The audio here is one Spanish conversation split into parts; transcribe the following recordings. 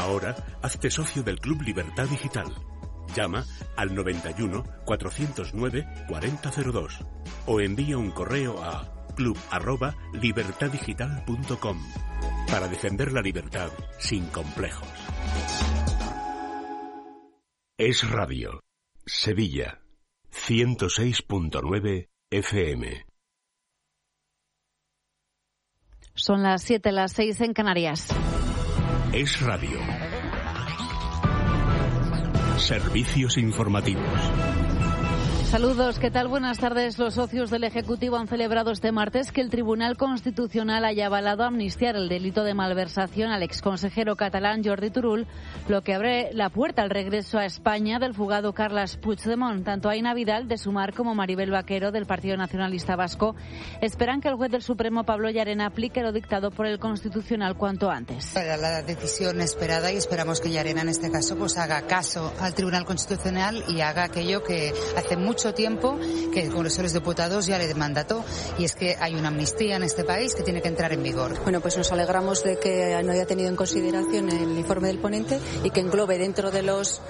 Ahora, hazte socio del Club Libertad Digital. Llama al 91 409 4002 o envía un correo a club@libertaddigital.com para defender la libertad sin complejos. Es Radio, Sevilla, 106.9 FM. Son las 7, las 6 en Canarias. Es Radio. Servicios informativos. Saludos, ¿qué tal? Buenas tardes. Los socios del Ejecutivo han celebrado este martes que el Tribunal Constitucional haya avalado amnistiar el delito de malversación al exconsejero catalán Jordi Turull, lo que abre la puerta al regreso a España del fugado Carles Puigdemont. Tanto Aina Vidal, de Sumar, como Maribel Vaquero, del Partido Nacionalista Vasco, esperan que el juez del Supremo, Pablo Llarena, aplique lo dictado por el Constitucional cuanto antes. Era la decisión esperada y esperamos que Llarena, en este caso, pues haga caso al Tribunal Constitucional y haga aquello que hace mucho tiempo que el Congreso de los Diputados ya le mandató, y es que hay una amnistía en este país que tiene que entrar en vigor. Bueno, pues nos alegramos de que no haya tenido en consideración el informe del ponente y que englobe dentro de los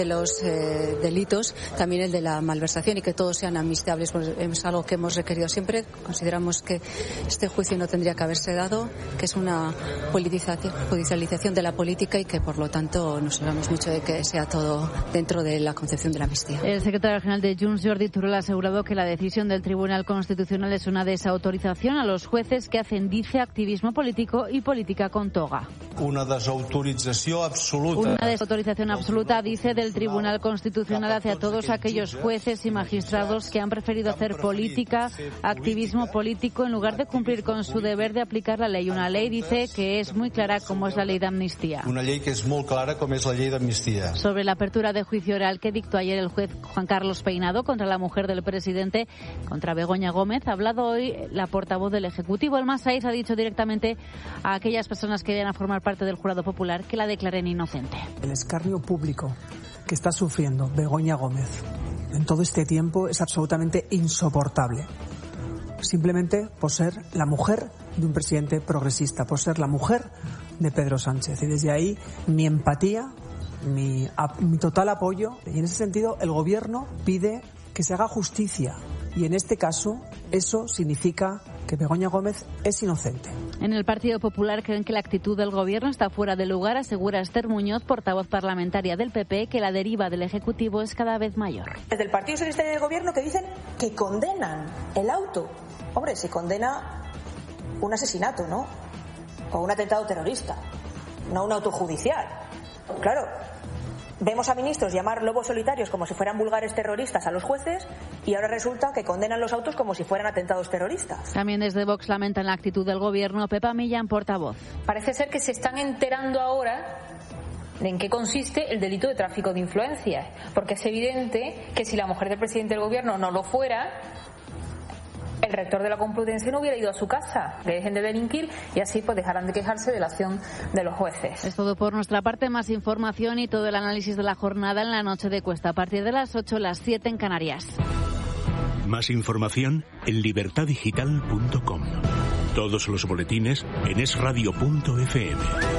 delitos también el de la malversación y que todos sean amnistiables. Pues es algo que hemos requerido siempre. Consideramos que este juicio no tendría que haberse dado, que es una judicialización de la política y que por lo tanto nos alegramos mucho de que sea todo dentro de la concepción de la amnistía. El secretario general de Junts, Jordi Turull, ha asegurado que la decisión del Tribunal Constitucional es una desautorización a los jueces que hacen, dice, activismo político y política con toga. Una desautorización absoluta. Una desautorización absoluta, dice, del Tribunal Constitucional hacia todos aquellos jueces y magistrados que han preferido hacer política, activismo político, en lugar de cumplir con su deber de aplicar la ley. Una ley, dice, que es muy clara, como es la ley de amnistía. Una ley que es muy clara, como es la ley de amnistía. Sobre la apertura de juicio oral que dictó ayer el juez Juan Carlos Peinado contra la mujer del presidente, contra Begoña Gómez, ha hablado hoy la portavoz del Ejecutivo. El Mas-Saíz ha dicho directamente a aquellas personas que vayan a formar parte del jurado popular que la declaren inocente. El escarnio público que está sufriendo Begoña Gómez en todo este tiempo es absolutamente insoportable. Simplemente por ser la mujer de un presidente progresista, por ser la mujer de Pedro Sánchez. Y desde ahí mi empatía, mi total apoyo, y en ese sentido el Gobierno pide que se haga justicia, y en este caso eso significa que Begoña Gómez es inocente. En el Partido Popular creen que la actitud del Gobierno está fuera de lugar. Asegura Esther Muñoz, portavoz parlamentaria del PP, que la deriva del Ejecutivo es cada vez mayor. Desde el Partido Socialista y del Gobierno que dicen que condenan el auto. Hombre, se condena un asesinato, ¿no? O un atentado terrorista, no un auto judicial. Claro. Vemos a ministros llamar lobos solitarios como si fueran vulgares terroristas a los jueces, y ahora resulta que condenan los autos como si fueran atentados terroristas. También desde Vox lamentan la actitud del Gobierno. Pepa Millán, portavoz. Parece ser que se están enterando ahora de en qué consiste el delito de tráfico de influencias, porque es evidente que si la mujer del presidente del Gobierno no lo fuera, el rector de la Complutense no hubiera ido a su casa. Que dejen de delinquir y así pues dejarán de quejarse de la acción de los jueces. Es todo por nuestra parte. Más información y todo el análisis de la jornada en la noche de Cuesta, a partir de las 8, las 7 en Canarias. Más información en libertaddigital.com. Todos los boletines en esradio.fm.